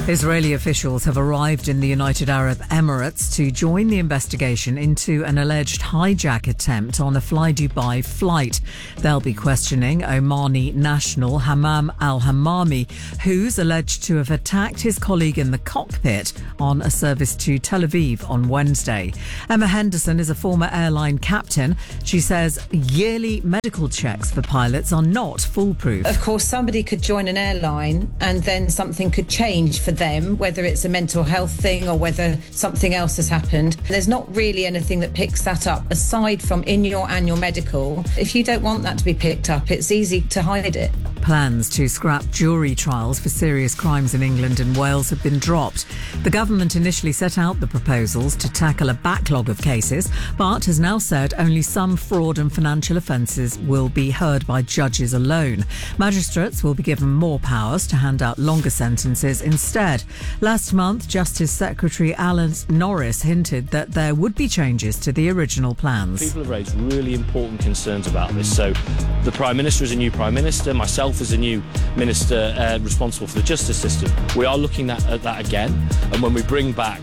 Israeli officials have arrived in the United Arab Emirates to join the investigation into an alleged hijack attempt on a Fly Dubai flight. They'll be questioning Omani national Hammam al-Hammami, who's alleged to have attacked his colleague in the cockpit on a service to Tel Aviv on Wednesday. Emma Henderson is a former airline captain. She says yearly medical checks for pilots are not foolproof. Of course, somebody could join an airline and then something could change for them, whether it's a mental health thing or whether something else has happened. There's not really anything that picks that up aside from in your annual medical. If you don't want that to be picked up, it's easy to hide it. Plans to scrap jury trials for serious crimes in England and Wales have been dropped. The government initially set out the proposals to tackle a backlog of cases, but has now said only some fraud and financial offences will be heard by judges alone. Magistrates will be given more powers to hand out longer sentences instead. Last month, Justice Secretary Alan Norris hinted that there would be changes to the original plans. People have raised really important concerns about this. So the Prime Minister is a new Prime Minister, myself as a new Minister responsible for the justice system. We are looking at that again, and when we bring back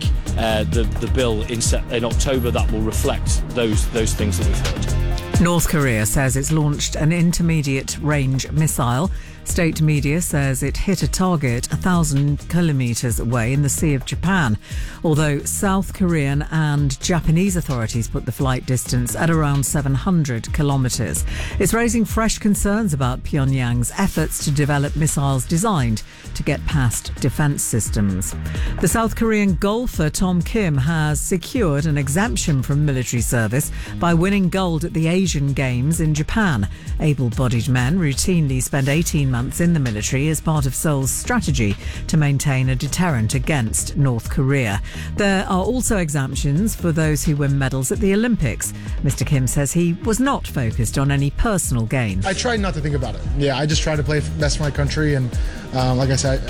the bill in October, that will reflect those things that we've heard. North Korea says it's launched an intermediate-range missile. State media says it hit a target 1,000 kilometres away in the Sea of Japan, although South Korean and Japanese authorities put the flight distance at around 700 kilometres. It's raising fresh concerns about Pyongyang's efforts to develop missiles designed to get past defence systems. The South Korean golfer Tom Kim has secured an exemption from military service by winning gold at the Asian Games in Japan. Able-bodied men routinely spend 18 months in the military as part of Seoul's strategy to maintain a deterrent against North Korea. There are also exemptions for those who win medals at the Olympics. Mr. Kim says he was not focused on any personal gain. I tried not to think about it. Yeah, I just try to play best for my country, and like I said,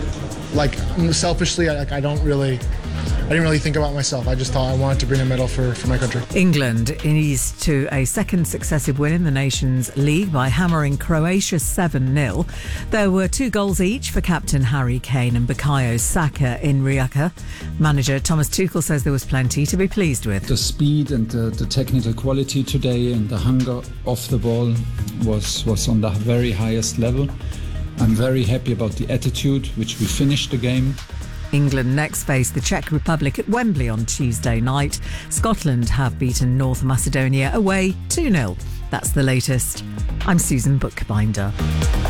selfishly, I didn't really think about myself. I just thought I wanted to bring a medal for my country. England eased to a second successive win in the Nations League by hammering Croatia 7-0. There were 2 goals each for captain Harry Kane and Bukayo Saka in Rijeka. Manager Thomas Tuchel says there was plenty to be pleased with. The speed and the technical quality today and the hunger off the ball was on the very highest level. I'm very happy about the attitude which we finished the game. England next face the Czech Republic at Wembley on Tuesday night. Scotland have beaten North Macedonia away 2-0. That's the latest. I'm Susan Bookbinder.